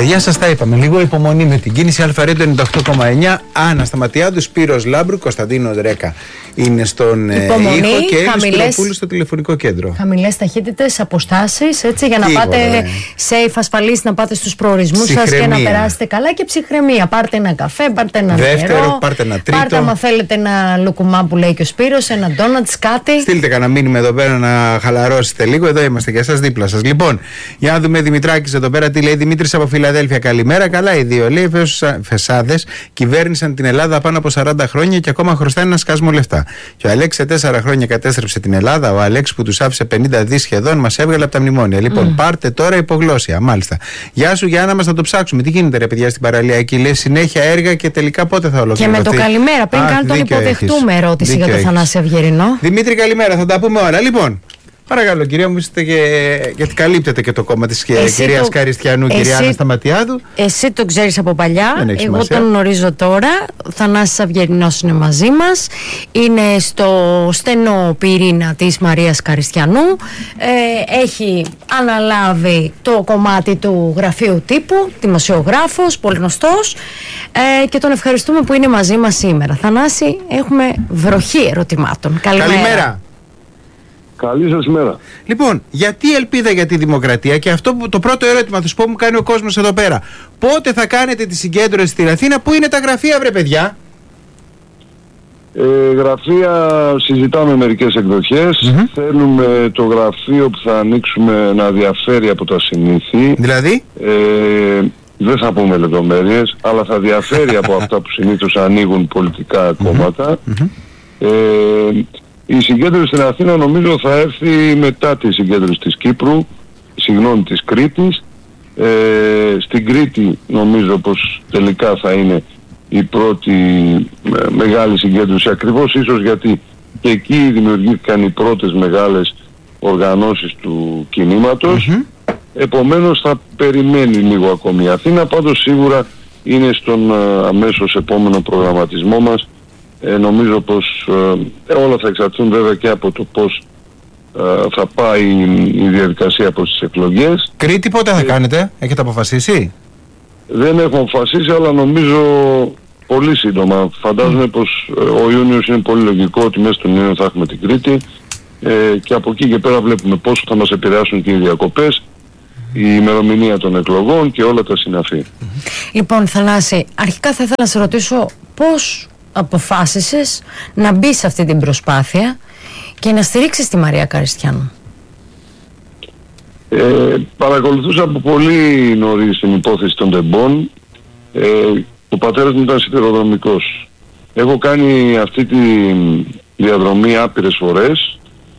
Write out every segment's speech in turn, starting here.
Παιδιά, σας τα είπαμε. Λίγο υπομονή με την κίνηση. Αλφαρέντο 98,9. Άννα Σταματιάδου, Σπύρος Λάμπρου, Κωνσταντίνο Δρέκα είναι στον ήχο και Έλλης Πυροπούλου στο τηλεφωνικό κέντρο. Χαμηλές ταχύτητες, αποστάσεις, έτσι, για να πάτε safe, ασφαλείς, να πάτε στους προορισμούς σας και να περάσετε καλά, και ψυχραιμία. Πάρτε ένα καφέ, πάρτε ένα νερό, πάρτε ένα τρίτο. Πάρτε, άμα θέλετε, ένα λουκουμά που λέει και ο Σπύρος, ένα ντόνατς, κάτι. Στείλτε κανένα μήνυμα εδώ πέρα να χαλαρώσετε λίγο. Εδώ είμαστε για σας, δίπλα σας. Λοιπόν, για να δούμε Δημητράκης εδώ πέρα τι λέει. Δημήτρης από Φιλαδέλφια, καλημέρα. Καλά οι δύο. Λέει: Φεσάδες κυβέρνησαν την Ελλάδα πάνω από 40 χρόνια και ακόμα χρωστάει ένα σκάσμο λεφτά. Και ο Αλέξης σε 4 χρόνια κατέστρεψε την Ελλάδα. Ο Αλέξης που τους άφησε 50 δις σχεδόν μας έβγαλε από τα μνημόνια. Λοιπόν, πάρτε τώρα υπογλώσια. Μάλιστα. Γεια σου, Γιάννα, μας θα το ψάξουμε. Τι γίνεται, ρε παιδιά, στην παραλία εκεί? Λέει συνέχεια έργα και τελικά πότε θα ολοκληρωθεί? Και με το καλημέρα, πριν καν τον υποδεχτούμε, ερώτηση για τον Θανάση Αυγερινό. Δημήτρη, καλημέρα, θα τα πούμε όλα. Λοιπόν. Παρακαλώ, κυρία μου, είστε γιατί καλύπτετε και το κόμμα της κυρίας Καριστιανού, κυρία Άννα Σταματιάδου. Εσύ το ξέρεις από παλιά, εγώ τον γνωρίζω τώρα. Θανάσης Αυγερινός είναι μαζί μας. Είναι στο στενό πυρήνα της Μαρίας Καριστιανού. Έχει αναλάβει το κομμάτι του γραφείου τύπου, δημοσιογράφος, πολύ γνωστός. Και τον ευχαριστούμε που είναι μαζί μας σήμερα. Θανάση, έχουμε βροχή ερωτημάτων. Καλημέρα. Καλή σας ημέρα. Λοιπόν, γιατί ελπίδα για τη δημοκρατία? Και αυτό που το πρώτο ερώτημα θα σου πω, μου κάνει ο κόσμος εδώ πέρα. Πότε θα κάνετε τη συγκέντρωση στην Αθήνα? Πού είναι τα γραφεία, βρε παιδιά? Γραφεία συζητάμε μερικές εκδοχές. Θέλουμε το γραφείο που θα ανοίξουμε να διαφέρει από τα συνήθη. Δηλαδή? Δεν θα πούμε λεπτομέρειες, αλλά θα διαφέρει από αυτά που συνήθως ανοίγουν πολιτικά κόμματα. Η συγκέντρωση στην Αθήνα νομίζω θα έρθει μετά τη συγκέντρωση της Κύπρου, της Κρήτης. Στην Κρήτη νομίζω πως τελικά θα είναι η πρώτη μεγάλη συγκέντρωση, ακριβώς ίσως γιατί και εκεί δημιουργήθηκαν οι πρώτες μεγάλες οργανώσεις του κινήματος. Επομένως θα περιμένει λίγο ακόμη η Αθήνα, πάντως σίγουρα είναι στον αμέσως επόμενο προγραμματισμό μας. Νομίζω πως όλα θα εξαρτούν βέβαια και από το πώς θα πάει η διαδικασία προς τις εκλογές. Κρήτη πότε θα κάνετε? Έχετε αποφασίσει? Δεν έχουμε αποφασίσει, αλλά νομίζω πολύ σύντομα. Φαντάζομαι πως ο Ιούνιος είναι πολύ λογικό ότι μέσα στον Ιούνιο θα έχουμε την Κρήτη, και από εκεί και πέρα βλέπουμε πόσο θα μας επηρεάσουν και οι διακοπές, η ημερομηνία των εκλογών και όλα τα συναφή. Λοιπόν, Θανάση, αρχικά θα ήθελα να σε ρωτήσω πώς αποφάσισες να μπεις σε αυτή την προσπάθεια και να στηρίξεις τη Μαρία Καριστιανού? Παρακολουθούσα από πολύ νωρίς την υπόθεση των τεμπών. Ο πατέρας μου ήταν σιδηροδρομικός. Έχω κάνει αυτή τη διαδρομή άπειρες φορές.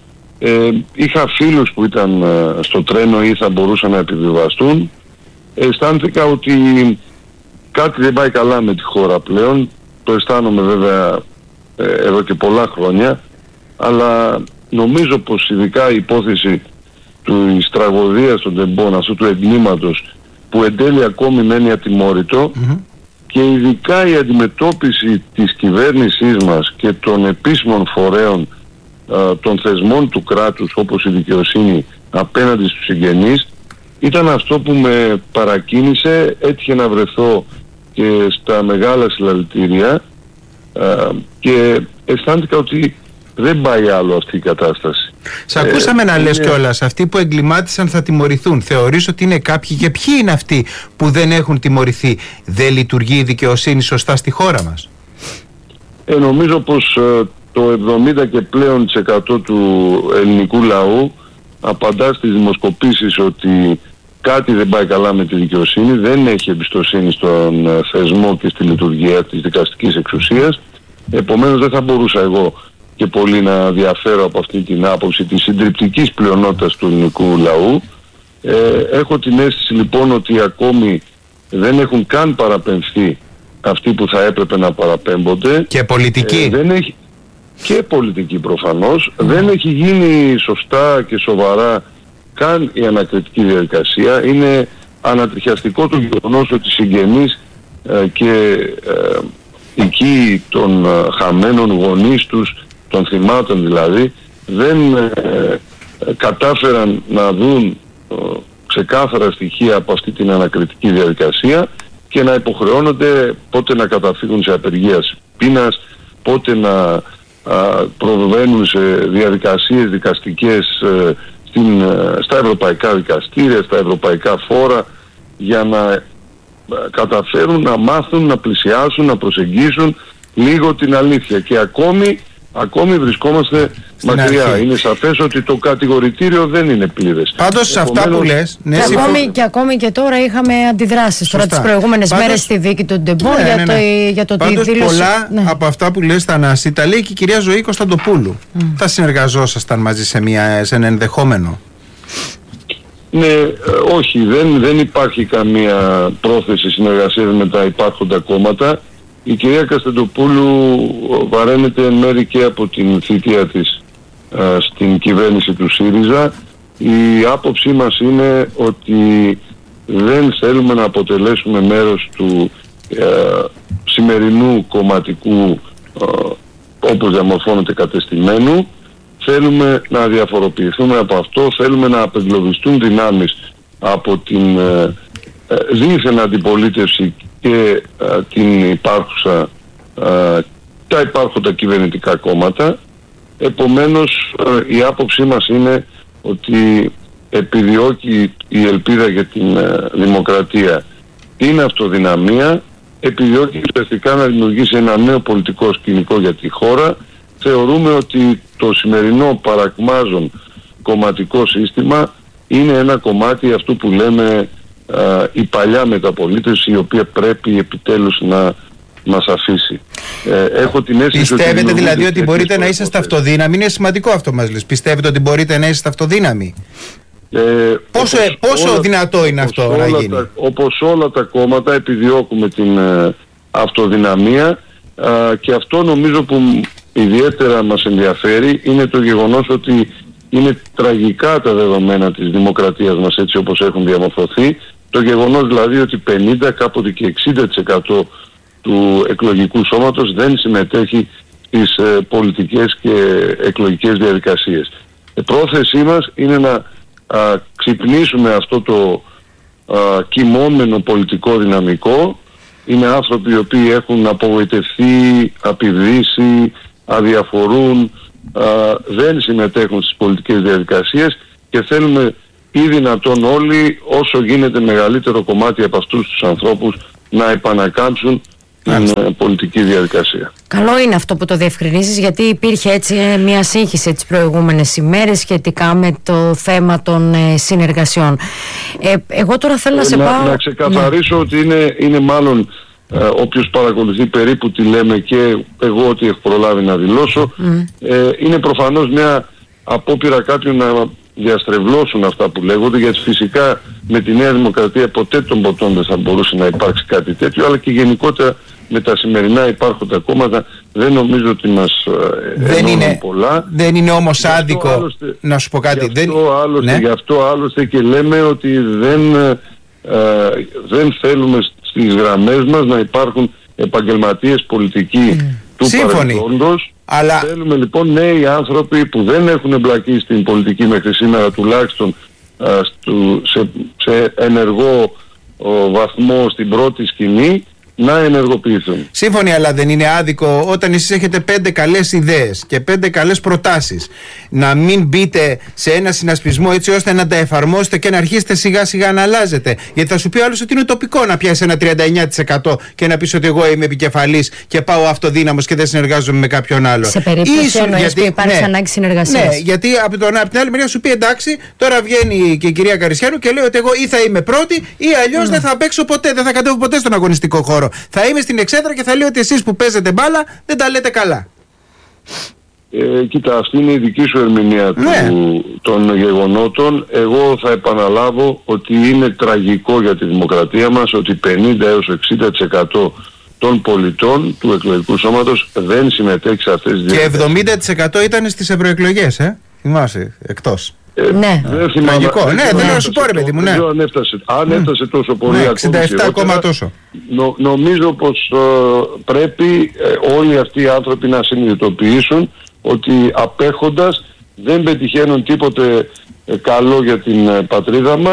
Είχα φίλους που ήταν στο τρένο ή θα μπορούσαν να επιβιβαστούν. Αισθάνθηκα ότι κάτι δεν πάει καλά με τη χώρα πλέον. Το αισθάνομαι βέβαια εδώ και πολλά χρόνια, αλλά νομίζω πως ειδικά η υπόθεση της τραγωδίας των τεμπών, αυτού του εγκλήματος που εν τέλει ακόμη μένει ατιμόρυτο, και ειδικά η αντιμετώπιση της κυβέρνησής μας και των επίσημων φορέων των θεσμών του κράτους όπως η δικαιοσύνη απέναντι στους συγγενείς, ήταν αυτό που με παρακίνησε. Έτυχε να βρεθώ και στα μεγάλα συλλαλητήρια και αισθάνθηκα ότι δεν πάει άλλο αυτή η κατάσταση. Σ' ακούσαμε να λες κιόλας, αυτοί που εγκλημάτισαν θα τιμωρηθούν. Θεωρείς ότι είναι κάποιοι, και ποιοι είναι αυτοί που δεν έχουν τιμωρηθεί? Δεν λειτουργεί η δικαιοσύνη σωστά στη χώρα μας? Νομίζω πως το 70% και πλέον του ελληνικού λαού απαντά στις δημοσκοπήσεις ότι κάτι δεν πάει καλά με τη δικαιοσύνη, δεν έχει εμπιστοσύνη στον θεσμό και στη λειτουργία της δικαστικής εξουσίας. Επομένως δεν θα μπορούσα εγώ και πολύ να διαφέρω από αυτή την άποψη της συντριπτικής πλειονότητας του ελληνικού λαού. Έχω την αίσθηση λοιπόν ότι ακόμη δεν έχουν καν παραπεμφθεί αυτοί που θα έπρεπε να παραπέμπονται. Και πολιτική. Και πολιτική προφανώς. Δεν έχει γίνει σωστά και σοβαρά καν η ανακριτική διαδικασία. Είναι ανατριχιαστικό το γεγονός ότι συγγενείς και οικοί των χαμένων γονείς τους, των θυμάτων δηλαδή, δεν κατάφεραν να δουν ξεκάθαρα στοιχεία από αυτή την ανακριτική διαδικασία και να υποχρεώνονται πότε να καταφύγουν σε απεργία πείνας, πότε να προβαίνουν σε διαδικασίες δικαστικές στα ευρωπαϊκά δικαστήρια, στα ευρωπαϊκά φόρα, για να καταφέρουν να μάθουν, να πλησιάσουν, να προσεγγίσουν λίγο την αλήθεια. Και ακόμη βρισκόμαστε μακριά. Αρχή. Είναι σαφές ότι το κατηγορητήριο δεν είναι πλήρες. Πάντως σε αυτά που λες... Ναι, και ακόμη και τώρα είχαμε αντιδράσεις τώρα τις προηγούμενες μέρες στη δίκη του Ντεμπόρ για το τι δήλωσε. Πολλά από αυτά που λες, Θανάση, τα λέει και η κυρία Ζωή Κωνσταντοπούλου. Θα συνεργαζόσασταν μαζί σε ένα ενδεχόμενο? Ναι, όχι, δεν υπάρχει καμία πρόθεση συνεργασίας με τα υπάρχοντα κόμματα. Η κυρία Κωνσταντοπούλου βαραίνεται εν μέρει και από την θητεία της στην κυβέρνηση του ΣΥΡΙΖΑ. Η άποψή μας είναι ότι δεν θέλουμε να αποτελέσουμε μέρος του σημερινού κομματικού όπως διαμορφώνεται κατεστημένου. Θέλουμε να διαφοροποιηθούμε από αυτό, θέλουμε να απεγκλωβιστούν δυνάμεις από την δίθεν αντιπολίτευση και τα υπάρχοντα κυβερνητικά κόμματα. Επομένως η άποψή μας είναι ότι επιδιώκει η Ελπίδα για την Δημοκρατία την αυτοδυναμία, επιδιώκει ουσιαστικά να δημιουργήσει ένα νέο πολιτικό σκηνικό για τη χώρα. Θεωρούμε ότι το σημερινό παρακμάζον κομματικό σύστημα είναι ένα κομμάτι αυτού που λέμε η παλιά μεταπολίτευση, η οποία πρέπει επιτέλους να μας αφήσει. Έχω την αίσθηση. Πιστεύετε δηλαδή ότι μπορείτε να είσαστε αυτοδύναμοι? Είναι σημαντικό αυτό μας λες. Πιστεύετε ότι μπορείτε να είσαστε αυτοδύναμοι? Πόσο δυνατό είναι αυτό να γίνει? Όπως όλα τα κόμματα επιδιώκουμε την αυτοδυναμία και αυτό νομίζω που ιδιαίτερα μας ενδιαφέρει είναι το γεγονός ότι είναι τραγικά τα δεδομένα της δημοκρατίας μας έτσι όπως έχουν διαμορφωθεί. Το γεγονός δηλαδή ότι 50, κάποτε και 60% του εκλογικού σώματος δεν συμμετέχει στις πολιτικές και εκλογικές διαδικασίες. Η πρόθεσή μας είναι να ξυπνήσουμε αυτό το κοιμόμενο πολιτικό δυναμικό. Είναι άνθρωποι οι οποίοι έχουν απογοητευτεί, απειδήσει, αδιαφορούν, δεν συμμετέχουν στις πολιτικές διαδικασίες και θέλουμε ή δυνατόν όλοι, όσο γίνεται μεγαλύτερο κομμάτι από αυτούς τους ανθρώπους, να επανακάμψουν την πολιτική διαδικασία. Καλό είναι αυτό που το διευκρινίζεις, γιατί υπήρχε έτσι μια σύγχυση τις προηγούμενες ημέρες σχετικά με το θέμα των συνεργασιών. Εγώ τώρα θέλω να σε πάω... Να ξεκαθαρίσω ότι είναι μάλλον όποιος παρακολουθεί περίπου τι λέμε και εγώ ότι έχω προλάβει να δηλώσω, είναι προφανώς μια απόπειρα κάποιων να διαστρεβλώσουν αυτά που λέγονται, γιατί φυσικά με τη Νέα Δημοκρατία ποτέ των ποτών δεν θα μπορούσε να υπάρξει κάτι τέτοιο, αλλά και γενικότερα με τα σημερινά υπάρχοντα κόμματα δεν νομίζω ότι μας ενώνουν πολλά. Δεν είναι όμως άδικο, άλλωστε, να σου πω κάτι. Γι' αυτό άλλωστε και λέμε ότι δεν θέλουμε στις γραμμές μας να υπάρχουν επαγγελματίες πολιτικοί του παρελθόντος. Αλλά... Θέλουμε λοιπόν νέοι άνθρωποι που δεν έχουν εμπλακεί στην πολιτική μέχρι σήμερα, τουλάχιστον σε ενεργό βαθμό στην πρώτη σκηνή, να ενεργοποιηθούν. Σύμφωνοι, αλλά δεν είναι άδικο όταν εσείς έχετε 5 καλές ιδέες και 5 καλές προτάσεις να μην μπείτε σε ένα συνασπισμό έτσι ώστε να τα εφαρμόσετε και να αρχίσετε σιγά σιγά να αλλάζετε? Γιατί θα σου πει άλλος ότι είναι τοπικό να πιάσει ένα 39% και να πεις ότι εγώ είμαι επικεφαλής και πάω αυτοδύναμος και δεν συνεργάζομαι με κάποιον άλλο. Σε περίπτωση εννοείς που υπάρχει ανάγκη συνεργασίας. Ναι, γιατί από την άλλη μεριά σου πει εντάξει, τώρα βγαίνει και η κυρία Καριστιάνου και λέει ότι εγώ ή θα είμαι πρώτη ή αλλιώς δεν θα παίξω ποτέ, δεν θα κατέβω ποτέ στον αγωνιστικό χώρο. Θα είμαι στην εξέδρα και θα λέω ότι εσείς που παίζετε μπάλα δεν τα λέτε καλά. Κοίτα, αυτή είναι η δική σου ερμηνεία των γεγονότων. Εγώ θα επαναλάβω ότι είναι τραγικό για τη δημοκρατία μας ότι 50 έως 60% των πολιτών του εκλογικού σώματος δεν συμμετέχει σε αυτές τις διαδικασίες. Και 70% ήταν στις ευρωεκλογές, θυμάσαι, εκτός. Ναι. Τραγικό. Ναι, δεν να σου πω ρε παιδί μου. Αν έφτασε τόσο πολύ, 67 ακόμα τόσο. Νομίζω πως πρέπει όλοι αυτοί οι άνθρωποι να συνειδητοποιήσουν ότι απέχοντας δεν πετυχαίνουν τίποτε καλό για την πατρίδα μας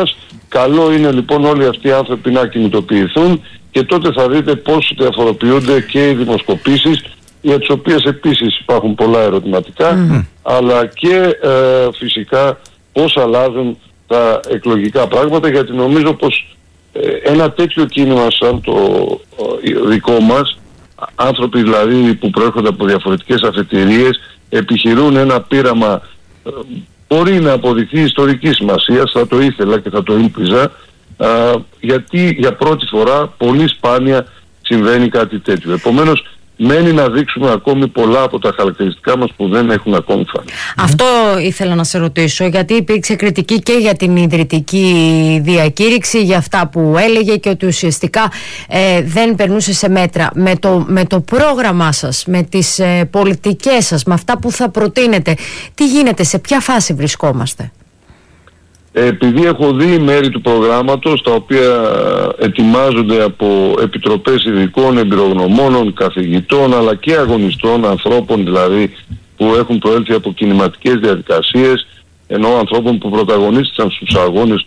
Καλό είναι λοιπόν όλοι αυτοί οι άνθρωποι να κινητοποιηθούν και τότε θα δείτε πώς διαφοροποιούνται και οι δημοσκοπήσεις, για τις οποίες επίσης υπάρχουν πολλά ερωτηματικά, αλλά και φυσικά πώς αλλάζουν τα εκλογικά πράγματα, γιατί νομίζω πως ένα τέτοιο κίνημα σαν το δικό μας, άνθρωποι δηλαδή που προέρχονται από διαφορετικές αφετηρίες, επιχειρούν ένα πείραμα, μπορεί να αποδειχθεί ιστορικής σημασίας, θα το ήθελα και θα το ήλπιζα, γιατί για πρώτη φορά πολύ σπάνια συμβαίνει κάτι τέτοιο. Επομένως, μένει να δείξουμε ακόμη πολλά από τα χαρακτηριστικά μας που δεν έχουν ακόμη φανεί. Αυτό ήθελα να σε ρωτήσω, γιατί υπήρξε κριτική και για την ιδρυτική διακήρυξη, για αυτά που έλεγε και ότι ουσιαστικά δεν περνούσε σε μέτρα. Με το πρόγραμμά σας, με τις πολιτικές σας, με αυτά που θα προτείνετε, τι γίνεται, σε ποια φάση βρισκόμαστε? Επειδή έχω δει μέρη του προγράμματος τα οποία ετοιμάζονται από επιτροπές ειδικών, εμπειρογνωμόνων, καθηγητών αλλά και αγωνιστών, ανθρώπων δηλαδή που έχουν προέλθει από κινηματικές διαδικασίες, ενώ ανθρώπων που πρωταγωνίστησαν στους αγώνες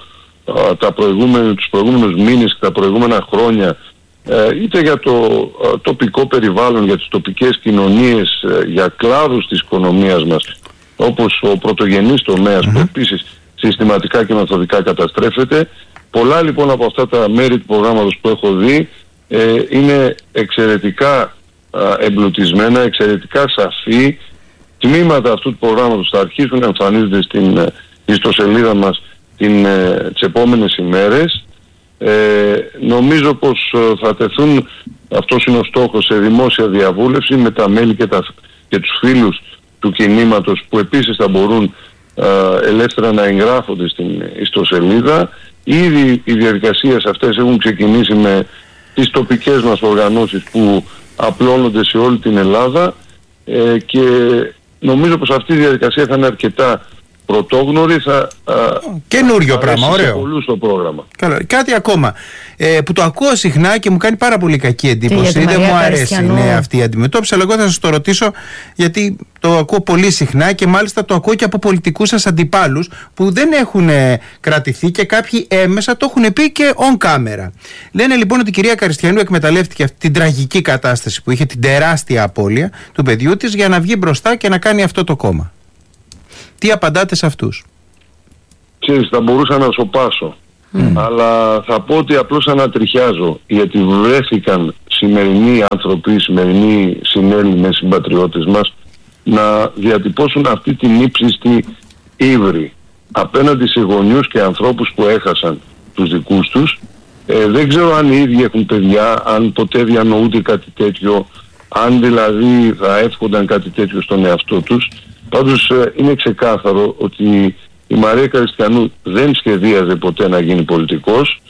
τους προηγούμενους μήνες και τα προηγούμενα χρόνια, είτε για το τοπικό περιβάλλον, για τις τοπικές κοινωνίες, για κλάδους της οικονομίας μας, όπως ο πρωτογενής τομέας που επίσης συστηματικά και μεθοδικά καταστρέφεται. Πολλά λοιπόν από αυτά τα μέρη του προγράμματος που έχω δει είναι εξαιρετικά εμπλουτισμένα, εξαιρετικά σαφή. Τμήματα αυτού του προγράμματος θα αρχίσουν να εμφανίζονται στην ιστοσελίδα μας τις επόμενες ημέρες. Νομίζω πως θα τεθούν, αυτός είναι ο στόχος, σε δημόσια διαβούλευση με τα μέλη και τους φίλους του κινήματος, που επίσης θα μπορούν ελεύθερα να εγγράφονται στην ιστοσελίδα. Ήδη οι διαδικασίες αυτές έχουν ξεκινήσει με τις τοπικές μας οργανώσεις που απλώνονται σε όλη την Ελλάδα, και νομίζω πως αυτή η διαδικασία θα είναι αρκετά πρωτόγνωρη, θα καινούριο πράγμα, ωραίο. Πολλούς στο πρόγραμμα. Καλά. Κάτι ακόμα που το ακούω συχνά και μου κάνει πάρα πολύ κακή εντύπωση, δεν μου αρέσει αυτή η αντιμετώπιση, αλλά εγώ θα σας το ρωτήσω γιατί το ακούω πολύ συχνά και μάλιστα το ακούω και από πολιτικούς σας αντιπάλους που δεν έχουν κρατηθεί και κάποιοι έμεσα το έχουν πει και on camera. Λένε λοιπόν ότι η κυρία Καριστιανού εκμεταλλεύτηκε αυτή την τραγική κατάσταση που είχε, την τεράστια απώλεια του παιδιού της, για να βγει μπροστά και να κάνει αυτό το κόμμα. Τι απαντάτε σε αυτούς? Ξέρεις, θα μπορούσα να σοπάσω, αλλά θα πω ότι απλώς ανατριχιάζω, γιατί βρέθηκαν σημερινοί άνθρωποι, σημερινοί συνέλληνες συμπατριώτες μας να διατυπώσουν αυτή την ύψιστη ύβρι απέναντι σε γονιούς και ανθρώπους που έχασαν τους δικούς τους. Δεν ξέρω αν οι ίδιοι έχουν παιδιά, αν ποτέ διανοούνται κάτι τέτοιο, αν δηλαδή θα εύχονταν κάτι τέτοιο στον εαυτό τους. Πάντως είναι ξεκάθαρο ότι η Μαρία Καριστιανού δεν σχεδίαζε ποτέ να γίνει πολιτικός.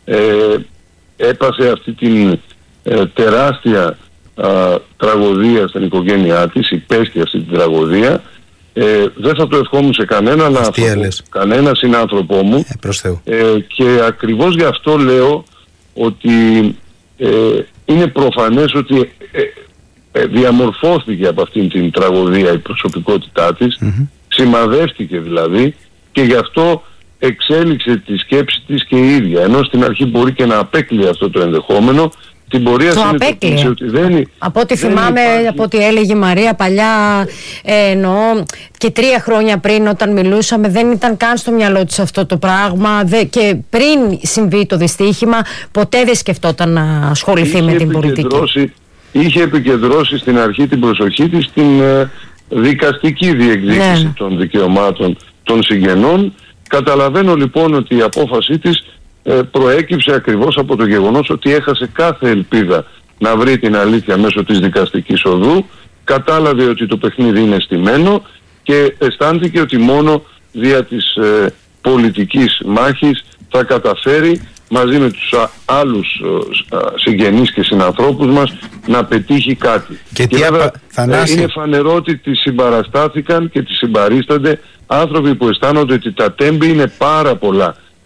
Έπασε αυτή την τεράστια τραγωδία στην οικογένειά της, υπέστη αυτή την τραγωδία. Δεν θα το ευχόμουν σε κανέναν άνθρωπο, κανένα συνάνθρωπό μου. Και ακριβώς γι' αυτό λέω ότι είναι προφανές ότι διαμορφώθηκε από αυτήν την τραγωδία η προσωπικότητά της, σημαδεύτηκε δηλαδή, και γι' αυτό εξέλιξε τη σκέψη της και η ίδια. Ενώ στην αρχή μπορεί και να απέκλειε αυτό το ενδεχόμενο, την πορεία συνειδητοποίησε ότι από ό,τι θυμάμαι, από ό,τι έλεγε η Μαρία παλιά, εννοώ και 3 χρόνια πριν όταν μιλούσαμε, δεν ήταν καν στο μυαλό της αυτό το πράγμα, και πριν συμβεί το δυστύχημα ποτέ δεν σκεφτόταν να ασχοληθεί με την πολιτική. Είχε επικεντρώσει στην αρχή την προσοχή της στην δικαστική διεκδίκηση των δικαιωμάτων των συγγενών. Καταλαβαίνω λοιπόν ότι η απόφασή της προέκυψε ακριβώς από το γεγονός ότι έχασε κάθε ελπίδα να βρει την αλήθεια μέσω της δικαστικής οδού. Κατάλαβε ότι το παιχνίδι είναι στημένο και αισθάνθηκε ότι μόνο δια της πολιτικής μάχης θα καταφέρει μαζί με τους άλλους συγγενείς και συνανθρώπους μας να πετύχει κάτι. Και είναι φανερό ότι τις συμπαραστάθηκαν και τις συμπαρίστανται άνθρωποι που αισθάνονται ότι τα τέμπη είναι πάρα πολλά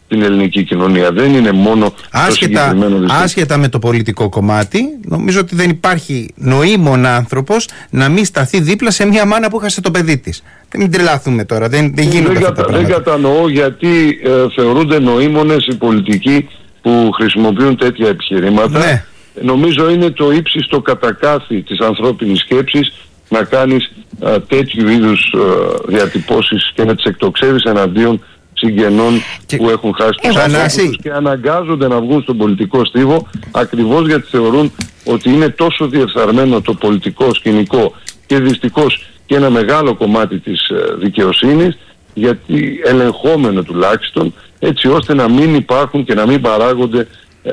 την ελληνική κοινωνία. Δεν είναι μόνο άσχετα με το πολιτικό κομμάτι. Νομίζω ότι δεν υπάρχει νοήμων άνθρωπος να μην σταθεί δίπλα σε μια μάνα που έχασε το παιδί της. Μην τρελαθούμε τώρα, δεν γίνονται αυτά τα πράγματα. Δεν κατανοώ γιατί θεωρούνται νοήμονες οι πολιτικοί που χρησιμοποιούν τέτοια επιχειρήματα. Ναι. Νομίζω είναι το ύψιστο κατακάθι της ανθρώπινης σκέψης να κάνεις τέτοιου είδους διατυπώσεις και να τις εκτοξεύεις εναντίον συγγενών που έχουν χάσει τους ανθρώπους τους και αναγκάζονται να βγουν στον πολιτικό στίβο ακριβώς γιατί θεωρούν ότι είναι τόσο διεφθαρμένο το πολιτικό σκηνικό και δυστυχώς και ένα μεγάλο κομμάτι της δικαιοσύνης, γιατί ελεγχόμενο τουλάχιστον, έτσι ώστε να μην υπάρχουν και να μην παράγονται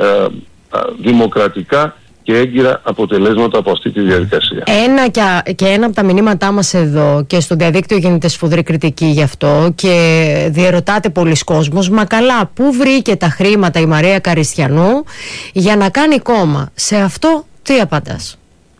δημοκρατικά και έγκυρα αποτελέσματα από αυτή τη διαδικασία. Ένα από τα μηνύματά μας εδώ και στο διαδίκτυο γίνεται σφοδρή κριτική γι' αυτό και διερωτάται πολλοί κόσμος, μα καλά, πού βρήκε τα χρήματα η Μαρία Καριστιανού για να κάνει κόμμα? Σε αυτό τι απαντάς?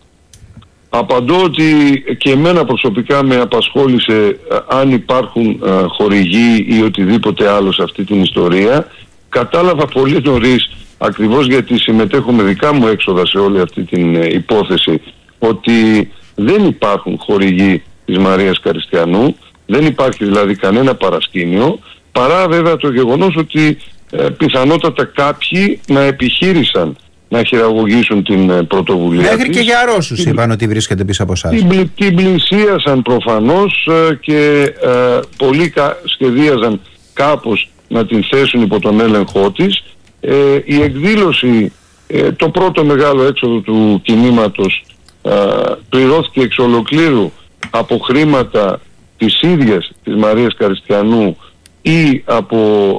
Απαντώ ότι και εμένα προσωπικά με απασχόλησε αν υπάρχουν χορηγοί ή οτιδήποτε άλλο σε αυτή την ιστορία. Κατάλαβα πολύ νωρίς, ακριβώς γιατί συμμετέχω με δικά μου έξοδα σε όλη αυτή την υπόθεση, ότι δεν υπάρχουν χορηγοί της Μαρίας Καριστιανού, δεν υπάρχει δηλαδή κανένα παρασκήνιο, παρά βέβαια το γεγονός ότι πιθανότατα κάποιοι να επιχείρησαν να χειραγωγήσουν την πρωτοβουλία. Μέχρι και για Ρώσους είπαν ότι βρίσκεται πίσω από εσάς. Την πλησίασαν προφανώς και πολλοί σχεδίαζαν κάπως να την θέσουν υπό τον έλεγχό της. Η εκδήλωση, το πρώτο μεγάλο έξοδο του κινήματος πληρώθηκε εξ ολοκλήρου από χρήματα της ίδιας της Μαρίας Καριστιανού ή από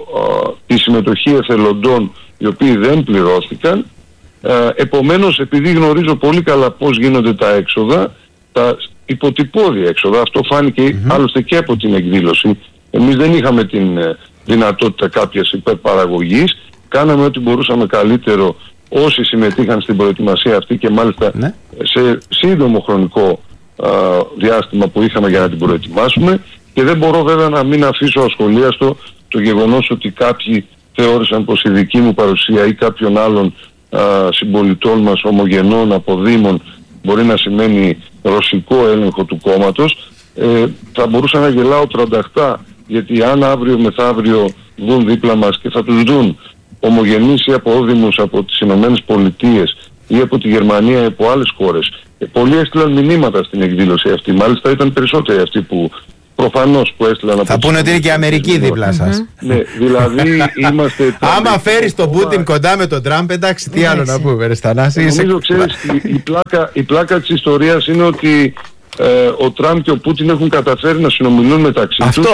τη συμμετοχή εθελοντών οι οποίοι δεν πληρώθηκαν. Επομένως, επειδή γνωρίζω πολύ καλά πώς γίνονται τα έξοδα, τα υποτυπώδη έξοδα, αυτό φάνηκε άλλωστε και από την εκδήλωση. Εμείς δεν είχαμε την δυνατότητα κάποιας υπερπαραγωγής, κάναμε ό,τι μπορούσαμε καλύτερο όσοι συμμετείχαν στην προετοιμασία αυτή και μάλιστα σε σύντομο χρονικό διάστημα που είχαμε για να την προετοιμάσουμε, και δεν μπορώ βέβαια να μην αφήσω ασχολίαστο το γεγονός ότι κάποιοι θεώρησαν πως η δική μου παρουσία ή κάποιων άλλων συμπολιτών μας ομογενών από δήμων μπορεί να σημαίνει ρωσικό έλεγχο του κόμματος. Θα μπορούσα να γελάω τρανταχτά, γιατί αν αύριο μεθαύριο δουν δίπλα μας και θα τους δουν ομογενείς ή από όδημους από τις Ηνωμένες Πολιτείες ή από τη Γερμανία ή από άλλες χώρες, πολλοί έστειλαν μηνύματα στην εκδήλωση αυτή, μάλιστα ήταν περισσότεροι αυτοί που προφανώς που έστειλαν από. Θα πούνε ότι είναι και Αμερική δίπλα σας. Ναι, δηλαδή είμαστε. Άμα φέρεις τον Πούτιν κοντά με τον Τραμπ, εντάξει, τι άλλο να πούμε, ρε Στανάση. Νομίζω, ξέρεις, η πλάκα της ιστορίας είναι ότι ο Τραμπ και ο Πούτιν έχουν καταφέρει να συνομιλούν μεταξύ τους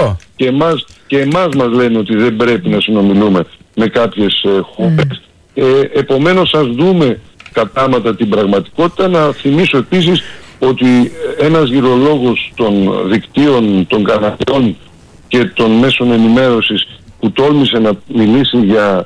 και εμάς μας λένε ότι δεν πρέπει να συνομιλούμε με κάποιες χώρες. Επομένως, ας δούμε κατάματα την πραγματικότητα. Να θυμίσω επίσης ότι ένας γυρολόγος των δικτύων των καναλιών και των μέσων ενημέρωσης που τόλμησε να μιλήσει για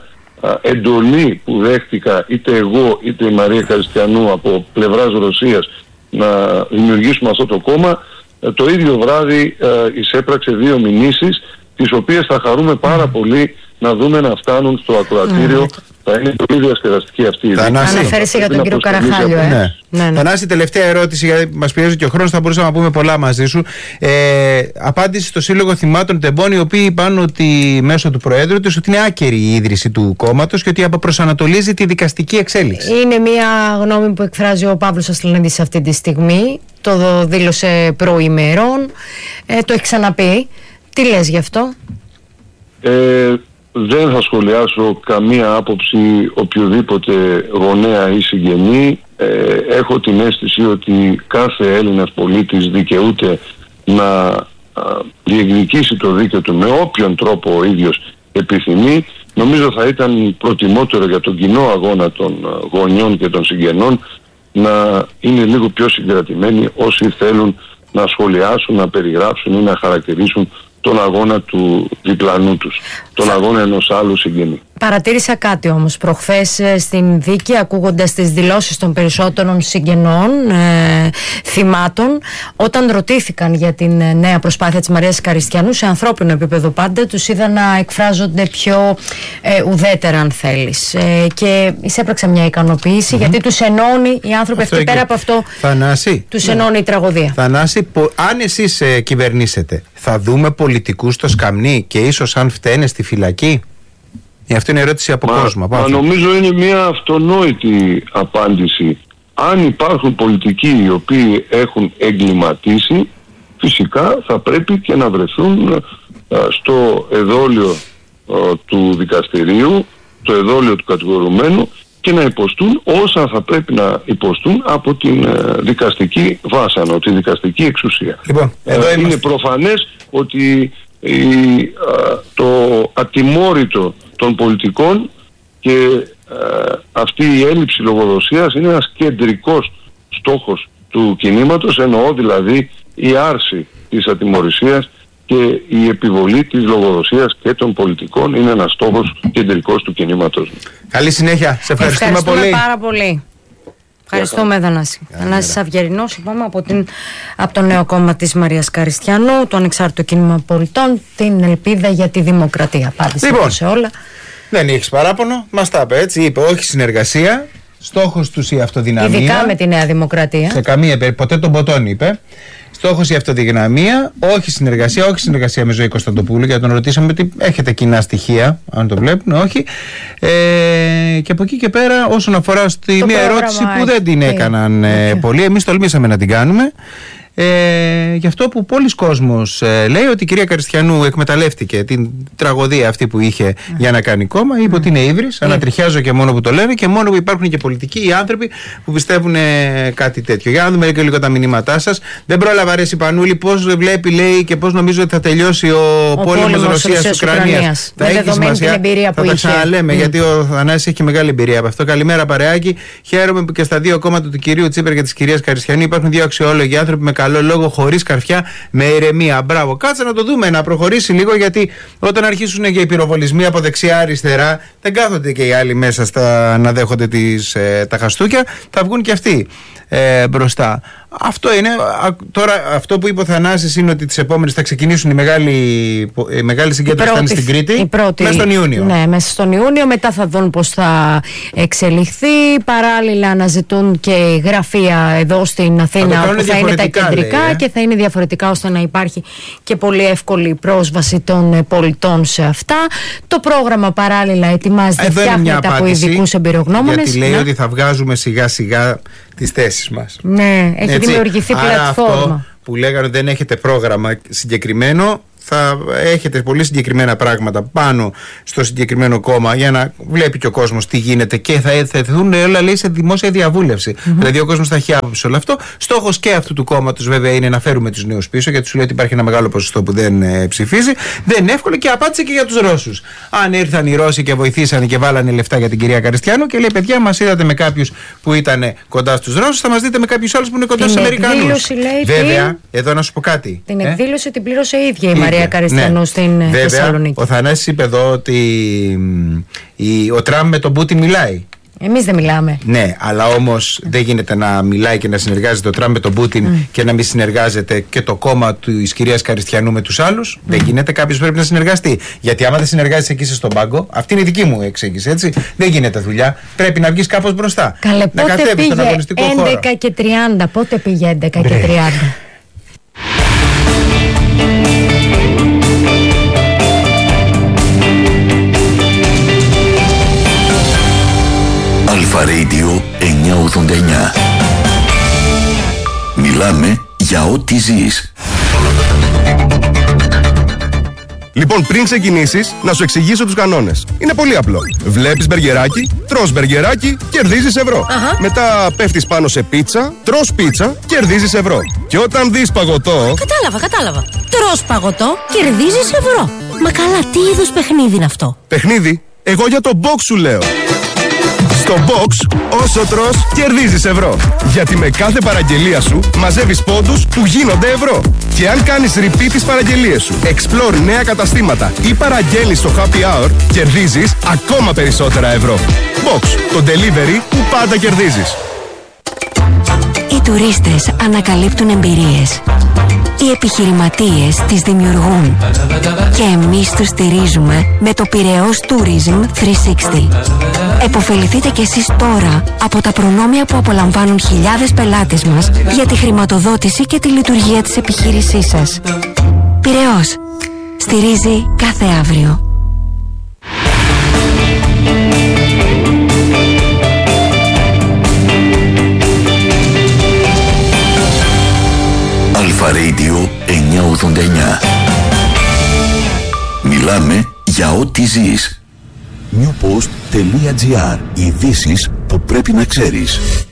εντολή που δέχτηκα είτε εγώ είτε η Μαρία Καριστιανού από πλευράς Ρωσίας να δημιουργήσουμε αυτό το κόμμα, το ίδιο βράδυ εισέπραξε 2 μηνύσεις, τις οποίες θα χαρούμε πάρα πολύ να δούμε να φτάνουν στο ακροατήριο. Θα είναι πολύ διασκεδαστική αυτή η δίκη. Αναφέρεσαι για τον κύριο Καραχάλιο. Θανάση, τελευταία ερώτηση, γιατί μας πιέζει και ο χρόνος, θα μπορούσαμε να πούμε πολλά μαζί σου. Απάντηση στο Σύλλογο Θυμάτων Τεμπών, οι οποίοι είπαν ότι μέσω του Προέδρου τους ότι είναι άκερη η ίδρυση του κόμματος και ότι αποπροσανατολίζει τη δικαστική εξέλιξη. Είναι μια γνώμη που εκφράζει ο Παύλος Αστυλανίδης αυτή τη στιγμή. Το δήλωσε προημερών. Το έχει ξαναπεί. Τι λες γι' αυτό? Δεν θα σχολιάσω καμία άποψη οποιοδήποτε γονέα ή συγγενή. Έχω την αίσθηση ότι κάθε Έλληνας πολίτης δικαιούται να διεκδικήσει το δίκαιο του με όποιον τρόπο ο ίδιος επιθυμεί. Νομίζω θα ήταν προτιμότερο για τον κοινό αγώνα των γονιών και των συγγενών να είναι λίγο πιο συγκρατημένοι όσοι θέλουν να σχολιάσουν, να περιγράψουν ή να χαρακτηρίσουν τον αγώνα του διπλανού τους. τον αγώνα ενός άλλου συγγενή. Παρατήρησα κάτι όμως προχθές στην δίκη, ακούγοντας τις δηλώσεις των περισσότερων συγγενών θυμάτων, όταν ρωτήθηκαν για την νέα προσπάθεια της Μαρίας Καριστιανού, σε ανθρώπινο επίπεδο πάντα, τους είδα να εκφράζονται πιο ουδέτερα, αν θέλεις. Και εισέπραξα μια ικανοποίηση, γιατί τους ενώνει οι άνθρωποι αυτοί, πέρα από αυτό, Θανάση, τους ενώνει η τραγωδία. Θανάση, αν εσείς κυβερνήσετε, θα δούμε πολιτικούς στο σκαμνί και ίσως αν φταίνε στη φυλακή? Αυτή είναι η ερώτηση από κόσμο. Νομίζω είναι μια αυτονόητη απάντηση. Αν υπάρχουν πολιτικοί οι οποίοι έχουν εγκληματίσει, φυσικά θα πρέπει και να βρεθούν στο εδόλιο του δικαστηρίου, το εδόλιο του κατηγορουμένου, και να υποστούν όσα θα πρέπει να υποστούν από την δικαστική βάσανο, τη δικαστική εξουσία. Λοιπόν, είναι προφανές ότι το ατιμόρυτο των πολιτικών και αυτή η έλλειψη λογοδοσίας είναι ένας κεντρικός στόχος του κινήματος, εννοώ δηλαδή η άρση της ατιμωρησίας και η επιβολή της λογοδοσίας και των πολιτικών είναι ένας στόχος κεντρικός του κινήματος. Καλή συνέχεια. Σε ευχαριστούμε πολύ. Πάρα πολύ. Ευχαριστούμε, Θανάση. Θανάσης Αυγερινός, είπαμε, από το νέο κόμμα της Μαρίας Καριστιανού, το Ανεξάρτητο Κίνημα Πολιτών, την Ελπίδα για τη Δημοκρατία. Απάντησε σε όλα. Δεν έχεις παράπονο, μας τα είπε έτσι. Είπε όχι συνεργασία, στόχος τους η αυτοδυναμία. Ειδικά με τη Νέα Δημοκρατία. Σε καμία περίπτωση, ποτέ τον ποτόν είπε. Στόχος η αυτοδυναμία, όχι συνεργασία με Ζωή Κωνσταντοπούλου, γιατί τον ρωτήσαμε ότι έχετε κοινά στοιχεία, αν το βλέπουν, όχι. Και από εκεί και πέρα, όσον αφορά στη μία ερώτηση που δεν την έκαναν πολλοί, εμείς τολμήσαμε να την κάνουμε. Γι' αυτό που πολλοί κόσμος λέει ότι η κυρία Καριστιανού εκμεταλλεύτηκε την τραγωδία αυτή που είχε για να κάνει κόμμα, είπε ότι είναι ύβρις, ανατριχιάζω και μόνο που το λένε και μόνο που υπάρχουν και πολιτικοί ή άνθρωποι που πιστεύουν κάτι τέτοιο. Για να δούμε και λίγο τα μηνύματά σας. Δεν πρόλαβα, ρε Σιπανούλη, πώς βλέπει, λέει, και πώς νομίζω ότι θα τελειώσει ο πόλεμος Ρωσίας-Ουκρανίας. Θα έχει σημασία, θα τα ξαναλέμε, γιατί ο Θανάσης έχει μεγάλη εμπειρία από αυτό. Καλημέρα, παρεάκι. Χαίρομαι που και στα δύο κόμματα του κυρίου Τσίπρα και της κυρίας Καριστιανού υπάρχουν δύο αξιόλογοι άνθρωποι με καλό λόγο, χωρίς καρφιά, με ηρεμία. Μπράβο, κάτσε να το δούμε, να προχωρήσει λίγο, γιατί όταν αρχίσουν για οι πυροβολισμοί από δεξιά-αριστερά, δεν κάθονται και οι άλλοι μέσα να δέχονται τα χαστούκια, θα βγουν και αυτοί μπροστά. Αυτό είναι. Τώρα, αυτό που είπε ο Θανάσης είναι ότι τις επόμενες θα ξεκινήσουν οι μεγάλη συγκέντρωση θα είναι στην Κρήτη μέσα στον Ιούνιο. Ναι, μέσα στον Ιούνιο. Μετά θα δουν πώς θα εξελιχθεί. Παράλληλα, αναζητούν και γραφεία εδώ στην Αθήνα που θα είναι τα κεντρικά, λέει, και θα είναι διαφορετικά, ώστε να υπάρχει και πολύ εύκολη πρόσβαση των πολιτών σε αυτά. Το πρόγραμμα παράλληλα ετοιμάζεται, φτιάχνεται από ειδικούς εμπειρογνώμονες. Γιατί λέει ότι θα βγάζουμε σιγά-σιγά τις θέσεις μας. Ναι, έχει δημιουργηθεί πλατφόρμα. Αυτό που λέγανε ότι δεν έχετε πρόγραμμα συγκεκριμένο, θα έχετε πολύ συγκεκριμένα πράγματα πάνω στο συγκεκριμένο κόμμα για να βλέπει και ο κόσμος τι γίνεται και θα θεθούν όλα, λέει, σε δημόσια διαβούλευση. Δηλαδή ο κόσμος θα έχει άποψη σε όλο αυτό. Στόχος και αυτού του κόμματος βέβαια είναι να φέρουμε τους νέους πίσω, γιατί σου λέει ότι υπάρχει ένα μεγάλο ποσοστό που δεν ψηφίζει. Δεν είναι εύκολο, και απάντησε και για τους Ρώσους. Αν ήρθαν οι Ρώσοι και βοηθήσανε και βάλανε λεφτά για την κυρία Καριστιανού και λέει: παιδιά, μας είδατε με κάποιους που ήταν κοντά στους Ρώσους, θα μας δείτε με κάποιους άλλους που είναι κοντά στους Αμερικανούς. Βέβαια, εδώ να σου πω κάτι. Την εκδήλωση την πλήρωσε η ίδια η Μαρία Καριστιανού στην Θεσσαλονίκη. Ο Θανάσης είπε εδώ ότι ο Τραμπ με τον Πούτιν μιλάει. Εμείς δεν μιλάμε. Ναι, αλλά όμως δεν γίνεται να μιλάει και να συνεργάζεται ο Τραμπ με τον Πούτιν και να μην συνεργάζεται και το κόμμα της κυρίας Καριστιανού με τους άλλους. Δεν γίνεται, κάποιος πρέπει να συνεργαστεί. Γιατί άμα δεν συνεργάζεσαι εκεί είσαι στον πάγκο, αυτή είναι η δική μου εξήγηση, έτσι. Δεν γίνεται δουλειά. Πρέπει να βγεις κάπως μπροστά. Καλέ, να κατέβεις στον αγωνιστικό χώρο. 11 και 30. Πότε πήγε 11 και 30. Αλφα Radio 989. Μιλάμε για ό,τι ζεις. Λοιπόν, πριν ξεκινήσεις, να σου εξηγήσω τους κανόνες. Είναι πολύ απλό. Βλέπεις μπεργκεράκι, τρως μπεργκεράκι, κερδίζεις ευρώ. Μετά πέφτεις πάνω σε πίτσα, τρως πίτσα, κερδίζεις ευρώ. Και όταν δεις παγωτό... Κατάλαβα. Τρως παγωτό, κερδίζεις ευρώ. Μα καλά, τι είδους παιχνίδι είναι αυτό? Παιχνίδι? Εγώ για το box σου λέω. Στο Box, όσο τρως, κερδίζεις ευρώ. Γιατί με κάθε παραγγελία σου μαζεύεις πόντους που γίνονται ευρώ. Και αν κάνεις repeat τις παραγγελίες σου, explore νέα καταστήματα ή παραγγέλνεις στο happy hour, κερδίζεις ακόμα περισσότερα ευρώ. Box, το delivery που πάντα κερδίζεις. Οι τουρίστες ανακαλύπτουν εμπειρίες. Οι επιχειρηματίες τις δημιουργούν. Και εμείς τους στηρίζουμε με το Πειραιώς Tourism 360. Εποφεληθείτε κι εσείς τώρα από τα προνόμια που απολαμβάνουν χιλιάδες πελάτες μας για τη χρηματοδότηση και τη λειτουργία της επιχείρησής σας. Πειραιώς. Στηρίζει κάθε αύριο. Αλφα Radio 989. Μιλάμε για ό,τι ζεις. Newpost.gr. Ειδήσεις που πρέπει να ξέρεις.